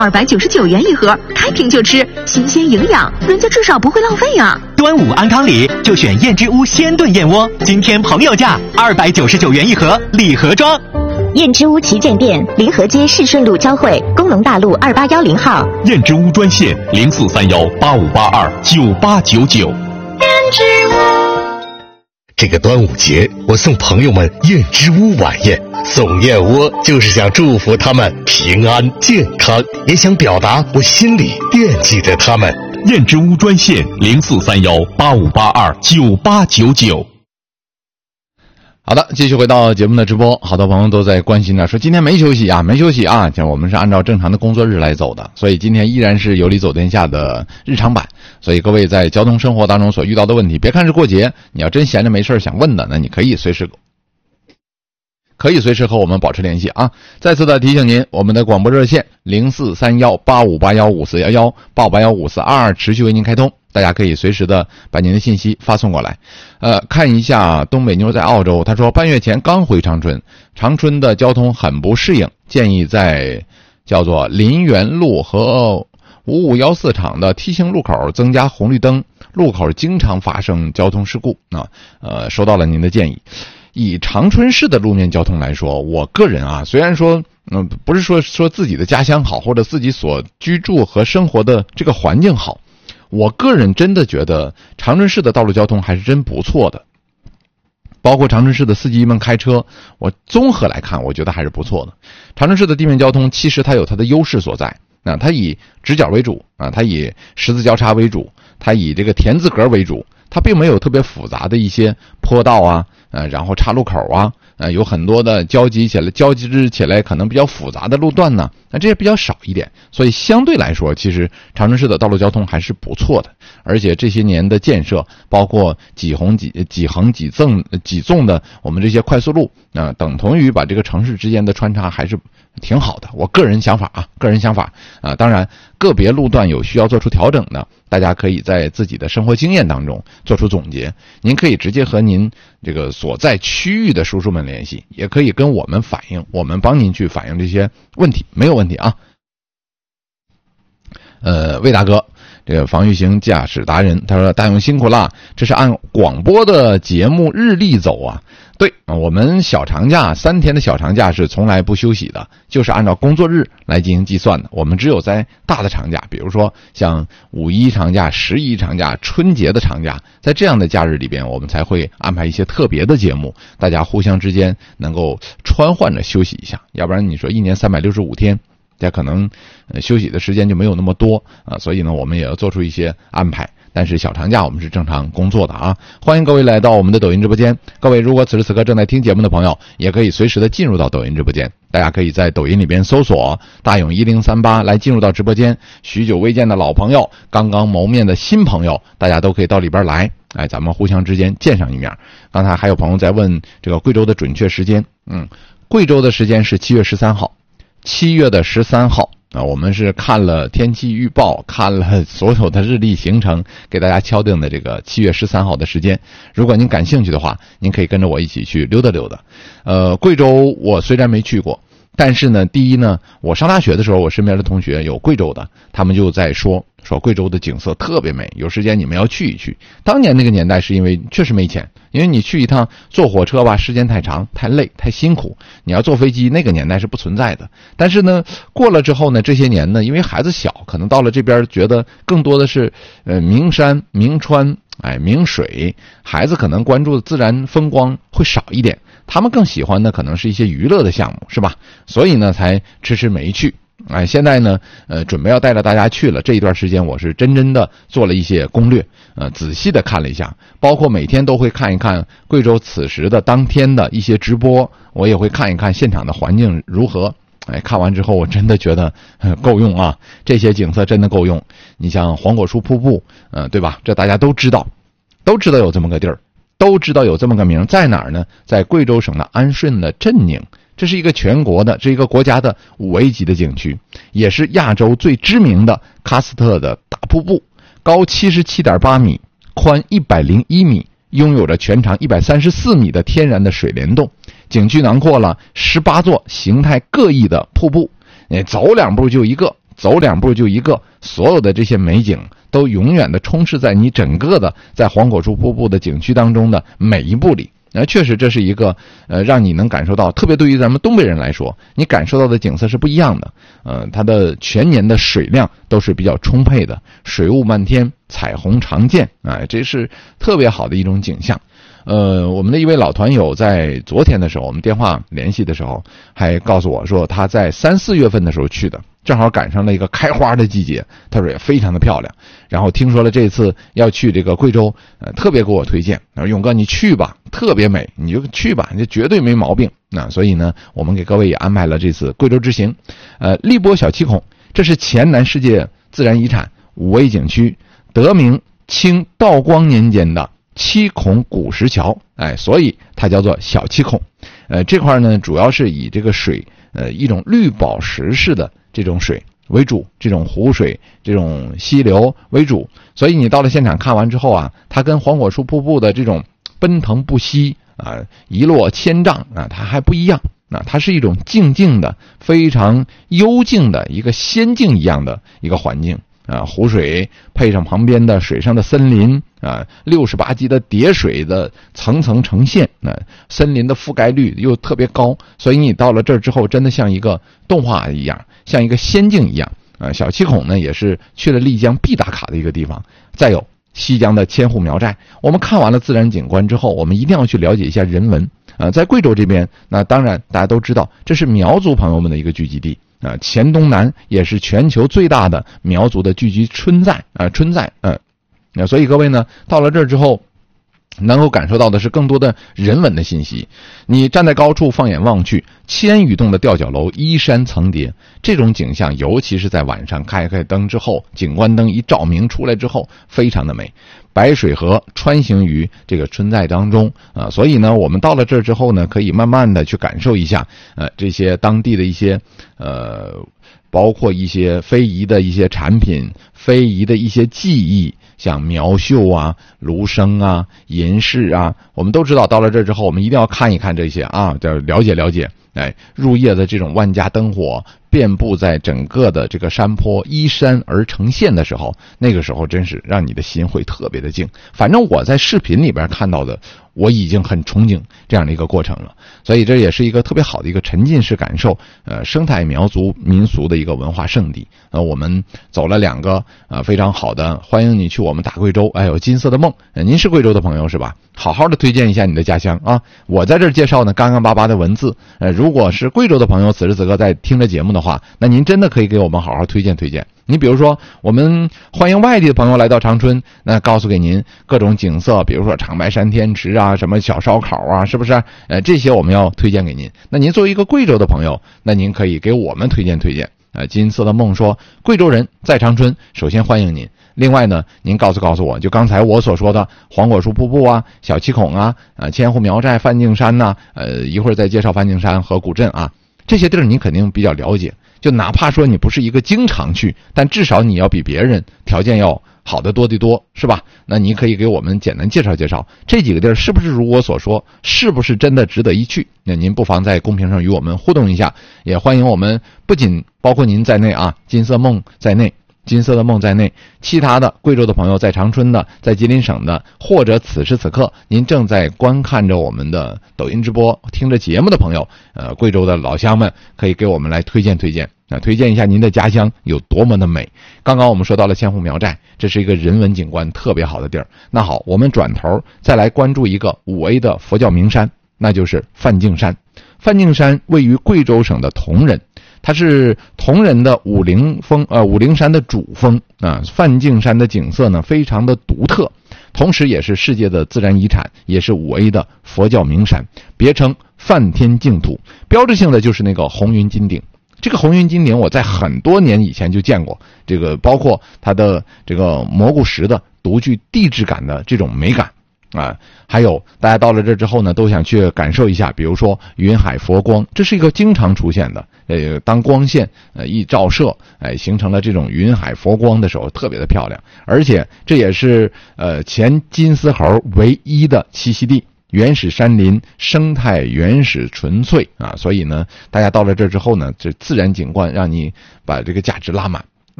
299元一盒，开瓶就吃，新鲜营养，人家至少不会浪费啊。 端午安康礼就选燕之屋鲜炖燕窝，今天朋友价299元一盒，礼盒装。 燕之屋旗舰店，临河街市顺路交汇，工农大路2810号。 燕之屋专线043185829899。 燕之屋。 这个端午节，我送朋友们燕之屋晚宴，送燕窝就是想祝福他们平安健康，也想表达我心里惦记着他们。 燕之屋专线043185829899。 好的，继续回到节目的直播，好多朋友都在关心呢，说今天没休息啊，像我们是按照正常的工作日来走的，所以今天依然是有理走天下的日常版。所以各位在交通生活当中所遇到的问题，别看是过节，你要真闲着没事想问的，那你可以随时和我们保持联系啊！再次的提醒您，我们的广播热线04318581541185815422持续为您开通，大家可以随时的把您的信息发送过来。看一下东北妞在澳洲，她说半月前刚回长春，长春的交通很不适应，建议在叫做林园路和5514厂的 T 型路口增加红绿灯，路口经常发生交通事故啊。收到了您的建议。以长春市的路面交通来说，我个人啊，虽然说不是说自己的家乡好，或者自己所居住和生活的这个环境好，我个人真的觉得长春市的道路交通还是真不错的。包括长春市的司机们开车，我综合来看，我觉得还是不错的。长春市的地面交通其实它有它的优势所在，它以直角为主啊，它以十字交叉为主，它以这个田字格为主，它并没有特别复杂的一些坡道啊，然后岔路口啊，有很多的交织起来可能比较复杂的路段呢，这些比较少一点，所以相对来说，其实长春市的道路交通还是不错的。而且这些年的建设，包括几横几纵的我们这些快速路，等同于把这个城市之间的穿插还是挺好的。我个人想法啊，当然个别路段有需要做出调整的，大家可以在自己的生活经验当中做出总结。您可以直接和您这个所在区域的叔叔们联系，也可以跟我们反映，我们帮您去反映这些问题，没有问题啊。魏大哥，这个防御型驾驶达人，他说大勇辛苦啦，这是按广播的节目日历走啊。对，我们小长假3天的小长假是从来不休息的，就是按照工作日来进行计算的。我们只有在大的长假，比如说像5·1长假、11长假、春节的长假，在这样的假日里边，我们才会安排一些特别的节目，大家互相之间能够穿换着休息一下。要不然你说一年365天，大家可能休息的时间就没有那么多啊，所以呢，我们也要做出一些安排。但是小长假我们是正常工作的啊！欢迎各位来到我们的抖音直播间。各位如果此时此刻正在听节目的朋友，也可以随时的进入到抖音直播间。大家可以在抖音里边搜索大勇1038来进入到直播间。许久未见的老朋友，刚刚谋面的新朋友，大家都可以到里边来，咱们互相之间见上一面。刚才还有朋友在问这个贵州的准确时间，贵州的时间是7月13号，7月的13号。我们是看了天气预报，看了所有的日历行程，给大家敲定的这个7月13号的时间。如果您感兴趣的话，您可以跟着我一起去溜达溜达。贵州我虽然没去过，但是呢，第一呢，我上大学的时候，我身边的同学有贵州的，他们就在说贵州的景色特别美，有时间你们要去一去。当年那个年代是因为确实没钱，因为你去一趟坐火车吧，时间太长太累太辛苦，你要坐飞机那个年代是不存在的。但是呢，过了之后呢，这些年呢，因为孩子小，可能到了这边觉得更多的是名山名川名水，孩子可能关注的自然风光会少一点，他们更喜欢的可能是一些娱乐的项目，是吧？所以呢才迟迟没去。现在呢准备要带着大家去了。这一段时间我是真的做了一些攻略，仔细的看了一下，包括每天都会看一看贵州此时的当天的一些直播，我也会看一看现场的环境如何。看完之后我真的觉得够用啊，这些景色真的够用。你像黄果树瀑布，对吧？这大家都知道有这么个地儿，都知道有这么个名，在哪儿呢？在贵州省的安顺的镇宁。这是一个全国的，这一个国家的5A 级的景区，也是亚洲最知名的喀斯特的大瀑布，高77.8米，宽101米，拥有着全长134米的天然的水帘洞。景区囊括了18座形态各异的瀑布，走2步就一个， 走2步就一个，所有的这些美景都永远的充斥在你整个的在黄果树瀑布的景区当中的每一步里。确实这是一个让你能感受到，特别对于咱们东北人来说，你感受到的景色是不一样的。它的全年的水量都是比较充沛的，水雾漫天，彩虹常见这是特别好的一种景象。我们的一位老团友在昨天的时候，我们电话联系的时候还告诉我说，他在3、4月份的时候去的，正好赶上了一个开花的季节，他说也非常的漂亮。然后听说了这次要去这个贵州，特别给我推荐，他说勇哥你去吧，特别美，你就去吧，你就绝对没毛病。所以呢，我们给各位也安排了这次贵州之行。荔波小七孔，这是前南世界自然遗产5位景区，得名清道光年间的七孔古石桥，所以它叫做小七孔。这块呢，主要是以这个水，一种绿宝石式的这种水为主，这种湖水、这种溪流为主。所以你到了现场看完之后啊，它跟黄果树瀑布的这种奔腾不息一落千丈它还不一样。它是一种静静的、非常幽静的一个仙境一样的一个环境。湖水配上旁边的水上的森林，68级的叠水的层层呈现，森林的覆盖率又特别高，所以你到了这儿之后，真的像一个动画一样，像一个仙境一样。小七孔呢，也是去了丽江必打卡的一个地方。再有西江的千户苗寨，我们看完了自然景观之后，我们一定要去了解一下人文。在贵州这边，那当然大家都知道，这是苗族朋友们的一个聚集地。黔东南也是全球最大的苗族的聚集村寨。所以各位呢，到了这儿之后，能够感受到的是更多的人文的信息。你站在高处放眼望去，千余栋的吊脚楼依山层叠，这种景象尤其是在晚上开灯之后，景观灯一照明出来之后，非常的美。白水河穿行于这个村寨当中所以呢，我们到了这儿之后呢，可以慢慢的去感受一下这些当地的一些包括一些非遗的一些产品、非遗的一些技艺，像苗绣芦笙银饰我们都知道，到了这儿之后，我们一定要看一看这些要了解了解。入夜的这种万家灯火遍布在整个的这个山坡，依山而成线的时候，那个时候真是让你的心会特别的静。反正我在视频里边看到的，我已经很憧憬这样的一个过程了。所以这也是一个特别好的一个沉浸式感受生态苗族民俗的一个文化圣地。我们走了2个非常好的，欢迎你去我们大贵州。有金色的梦，您是贵州的朋友是吧？好好的推荐一下你的家乡我在这儿介绍呢，干干巴巴的文字。如果是贵州的朋友此时此刻在听着节目的话，那您真的可以给我们好好推荐推荐。你比如说，我们欢迎外地的朋友来到长春，那告诉给您各种景色，比如说长白山天池什么小烧烤是不是？这些我们要推荐给您。那您作为一个贵州的朋友，那您可以给我们推荐推荐。金色的梦说，贵州人在长春，首先欢迎您。另外呢，您告诉我，就刚才我所说的黄果树瀑布小七孔千户苗寨、梵净山一会儿再介绍梵净山和古镇这些地儿你肯定比较了解。就哪怕说你不是一个经常去，但至少你要比别人条件要好得多得多，是吧？那你可以给我们简单介绍介绍这几个地儿是不是如我所说，是不是真的值得一去？那您不妨在公屏上与我们互动一下，也欢迎我们不仅包括您在内金色的梦在内，其他的贵州的朋友，在长春的，在吉林省的，或者此时此刻您正在观看着我们的抖音直播，听着节目的朋友，贵州的老乡们可以给我们来推荐推荐，推荐一下您的家乡有多么的美。刚刚我们说到了千户苗寨，这是一个人文景观特别好的地儿。那好，我们转头再来关注一个5A的佛教名山，那就是梵净山。梵净山位于贵州省的铜仁，它是铜仁的武陵山的主峰梵净山的景色呢非常的独特，同时也是世界的自然遗产，也是5A的佛教名山，别称梵天净土。标志性的就是那个红云金顶。这个红云金顶我在很多年以前就见过，这个包括它的这个蘑菇石的独具地质感的这种美感还有大家到了这之后呢，都想去感受一下，比如说云海佛光，这是一个经常出现的当光线一照射形成了这种云海佛光的时候特别的漂亮，而且这也是前金丝猴唯一的栖息地原始山林，生态原始纯粹啊。所以呢，大家到了这之后呢，这自然景观让你把这个价值拉满